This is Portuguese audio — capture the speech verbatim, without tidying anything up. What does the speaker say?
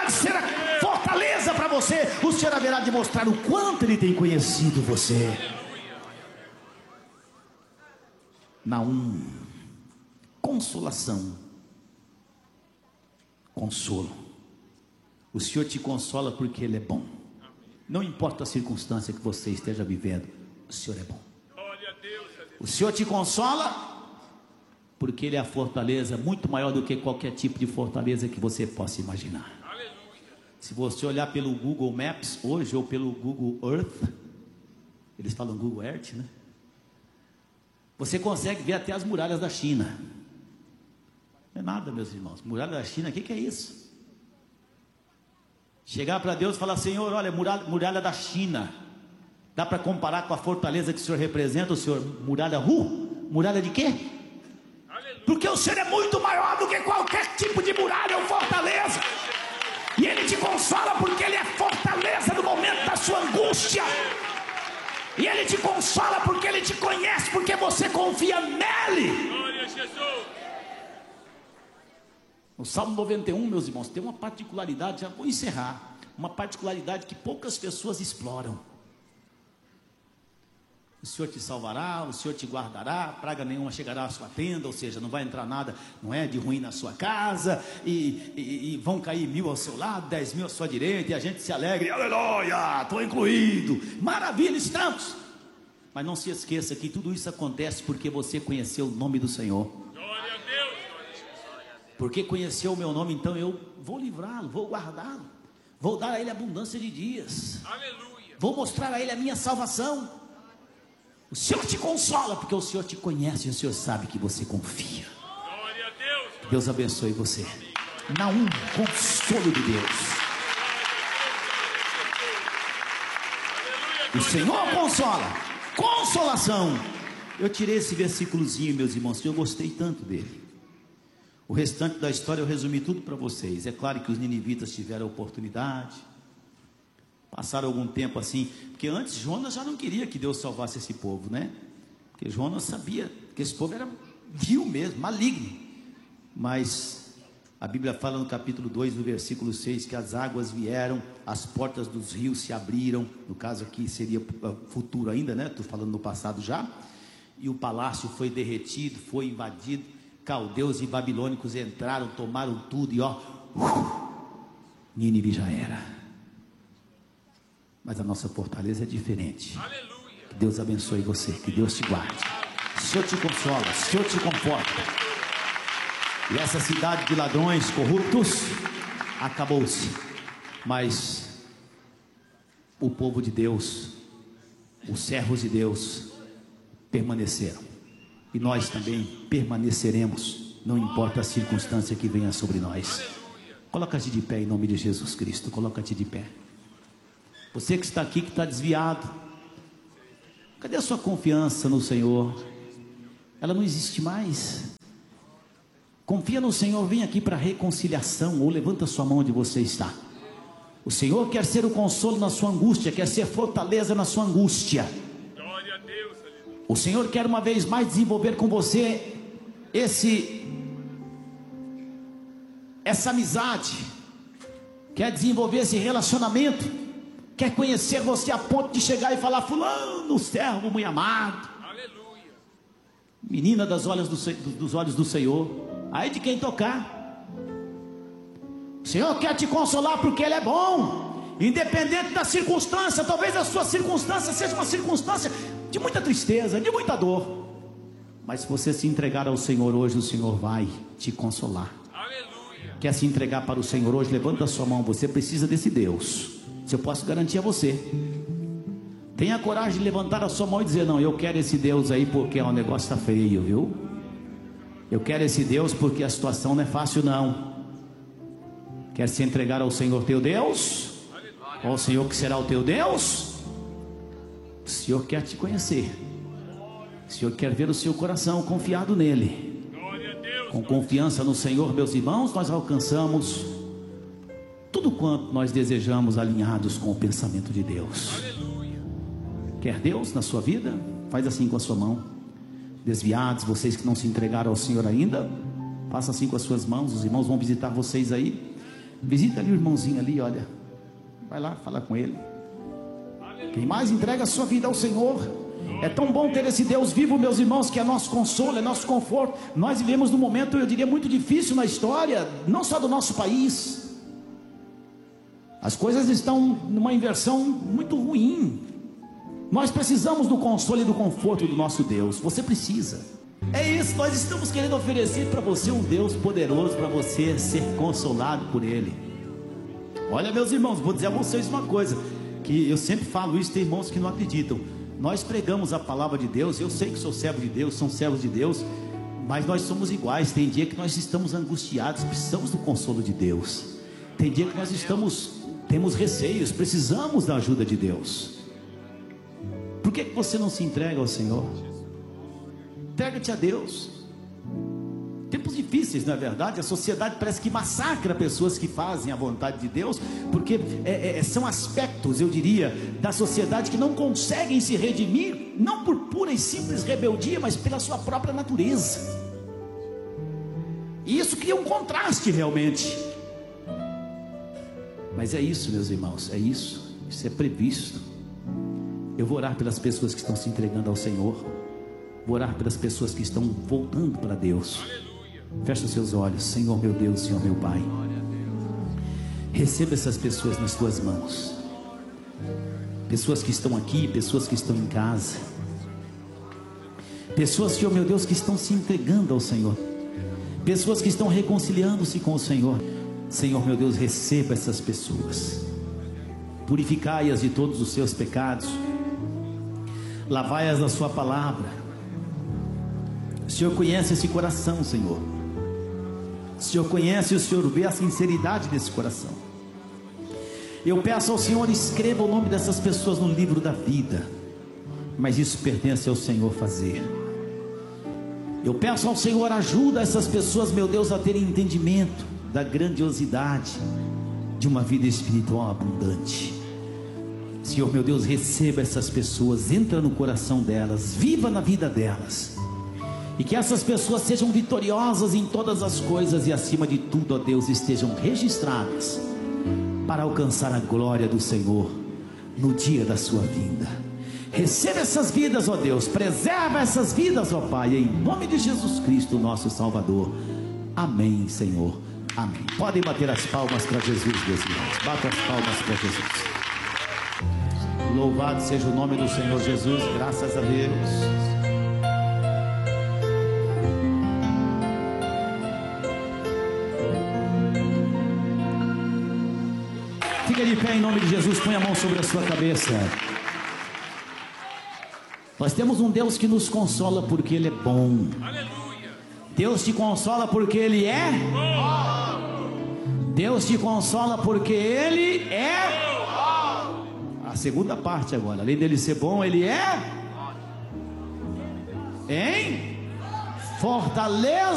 de ser a fortaleza para você. O Senhor haverá de mostrar o quanto Ele tem conhecido você. Naum, consolação, consolo. O Senhor te consola porque Ele é bom. Não importa a circunstância que você esteja vivendo, o Senhor é bom. O Senhor te consola porque Ele é a fortaleza muito maior do que qualquer tipo de fortaleza que você possa imaginar. Se você olhar pelo Google Maps hoje, ou pelo Google Earth, eles falam Google Earth, né? Você consegue ver até as muralhas da China. Não é nada, meus irmãos. Muralha da China, o que, que é isso? Chegar para Deus e falar: Senhor, olha, muralha, muralha da China, dá para comparar com a fortaleza que o Senhor representa? O Senhor, muralha, uh, muralha de quê? Porque o Senhor é muito maior do que qualquer tipo de muralha ou fortaleza. E Ele te consola porque Ele é fortaleza no momento da sua angústia. E Ele te consola porque Ele te conhece, porque você confia nele. Glória a Jesus. No Salmo noventa e um, meus irmãos, tem uma particularidade, já vou encerrar, uma particularidade que poucas pessoas exploram. O Senhor te salvará, o Senhor te guardará, praga nenhuma chegará à sua tenda, ou seja, não vai entrar nada, não é, de ruim na sua casa, e, e, e vão cair mil ao seu lado, dez mil à sua direita, e a gente se alegra, aleluia, estou incluído, maravilha, estamos. Mas não se esqueça que tudo isso acontece porque você conheceu o nome do Senhor. Glória a Deus. Porque conheceu o meu nome, então eu vou livrá-lo, vou guardá-lo, vou dar a ele abundância de dias, aleluia. Vou mostrar a ele a minha salvação. O Senhor te consola porque o Senhor te conhece e o Senhor sabe que você confia. Glória a Deus. Deus abençoe você. Naum, consolo de Deus. O Senhor consola. Consolação. Eu tirei esse versículozinho, meus irmãos, que eu gostei tanto dele. O restante da história eu resumi tudo para vocês. É claro que os ninivitas tiveram a oportunidade, passaram algum tempo assim, porque antes Jonas já não queria que Deus salvasse esse povo, né? Porque Jonas sabia que esse povo era vil mesmo, maligno. Mas a Bíblia fala no capítulo dois, no versículo seis, que as águas vieram, as portas dos rios se abriram, no caso aqui seria futuro ainda, né? Estou falando no passado já. E o palácio foi derretido, foi invadido, caldeus e babilônicos entraram, tomaram tudo e ó, uh, Nínive já era. Mas a nossa fortaleza é diferente. Aleluia. Que Deus abençoe você, que Deus te guarde. O Senhor te consola, o Senhor te conforta. E essa cidade de ladrões corruptos acabou-se. Mas o povo de Deus, os servos de Deus, permaneceram. E nós também permaneceremos, não importa a circunstância que venha sobre nós. Coloca-te de pé em nome de Jesus Cristo. Coloca-te de pé. Você que está aqui, que está desviado, cadê a sua confiança no Senhor? Ela não existe mais. Confia no Senhor, vem aqui para reconciliação, ou levanta sua mão onde você está. O Senhor quer ser o consolo na sua angústia, quer ser fortaleza na sua angústia. Glória a Deus. O Senhor quer uma vez mais desenvolver com você esse, essa amizade, quer desenvolver esse relacionamento, quer conhecer você a ponto de chegar e falar: fulano, servo muito amado, aleluia. Menina das olhos do, dos olhos do Senhor, aí de quem tocar. O Senhor quer te consolar porque Ele é bom, independente da circunstância. Talvez a sua circunstância seja uma circunstância de muita tristeza, de muita dor, mas se você se entregar ao Senhor hoje, o Senhor vai te consolar. Aleluia. Quer se entregar para o Senhor hoje? Levanta a sua mão. Você precisa desse Deus. Se eu posso garantir a você, tenha coragem de levantar a sua mão e dizer: não, eu quero esse Deus aí porque o negócio está feio, viu? Eu quero esse Deus porque a situação não é fácil não. Quer se entregar ao Senhor teu Deus? Ao Senhor que será o teu Deus? O Senhor quer te conhecer. O Senhor quer ver o seu coração confiado nele. Com confiança no Senhor, meus irmãos, nós alcançamos tudo quanto nós desejamos, alinhados com o pensamento de Deus. Aleluia. Quer Deus na sua vida? Faz assim com a sua mão. Desviados, vocês que não se entregaram ao Senhor ainda, faça assim com as suas mãos. Os irmãos vão visitar vocês aí. Visita ali o irmãozinho ali, olha. Vai lá, fala com ele. Quem mais entrega a sua vida ao Senhor. É tão bom ter esse Deus vivo, meus irmãos, que é nosso consolo, é nosso conforto. Nós vivemos num momento, eu diria, muito difícil na história, não só do nosso país. As coisas estão numa inversão muito ruim. Nós precisamos do consolo e do conforto do nosso Deus. Você precisa. É isso, nós estamos querendo oferecer para você um Deus poderoso, para você ser consolado por Ele. Olha, meus irmãos, vou dizer a vocês uma coisa, que eu sempre falo isso, tem irmãos que não acreditam. Nós pregamos a palavra de Deus, eu sei que sou servo de Deus, são servos de Deus, mas nós somos iguais. Tem dia que nós estamos angustiados, precisamos do consolo de Deus. Tem dia que nós estamos, temos receios, precisamos da ajuda de Deus. Por que que você não se entrega ao Senhor? Entrega-te a Deus. Tempos difíceis, não é verdade? A sociedade parece que massacra pessoas que fazem a vontade de Deus, porque é, é, são aspectos, eu diria, da sociedade que não conseguem se redimir, não por pura e simples rebeldia, mas pela sua própria natureza. E isso cria um contraste realmente. Mas é isso, meus irmãos, é isso, isso é previsto. Eu vou orar pelas pessoas que estão se entregando ao Senhor, vou orar pelas pessoas que estão voltando para Deus. Fecha os seus olhos. Senhor meu Deus, Senhor meu Pai, receba essas pessoas nas tuas mãos. Pessoas que estão aqui, pessoas que estão em casa, pessoas, Senhor meu Deus, que estão se entregando ao Senhor, pessoas que estão reconciliando-se com o Senhor. Senhor meu Deus, receba essas pessoas, purificai-as de todos os seus pecados, lavai-as na sua palavra. O Senhor conhece esse coração, Senhor. O Senhor conhece, o Senhor vê a sinceridade desse coração. Eu peço ao Senhor, escreva o nome dessas pessoas no livro da vida, mas isso pertence ao Senhor fazer. Eu peço ao Senhor, ajuda essas pessoas, meu Deus, a terem entendimento da grandiosidade de uma vida espiritual abundante. Senhor meu Deus, receba essas pessoas, entra no coração delas, viva na vida delas, e que essas pessoas sejam vitoriosas em todas as coisas, e acima de tudo, ó Deus, estejam registradas para alcançar a glória do Senhor no dia da sua vinda. Receba essas vidas, ó Deus, preserva essas vidas, ó Pai, em nome de Jesus Cristo, nosso Salvador. Amém, Senhor, amém. Podem bater as palmas para Jesus, meus irmãos. Bata as palmas para Jesus. Louvado seja o nome do Senhor Jesus, graças a Deus. Fica de pé em nome de Jesus, põe a mão sobre a sua cabeça. Nós temos um Deus que nos consola porque Ele é bom. Aleluia. Deus te consola porque Ele é bom. Deus te consola porque Ele é bom. A segunda parte agora, além dele ser bom, Ele é em fortaleza.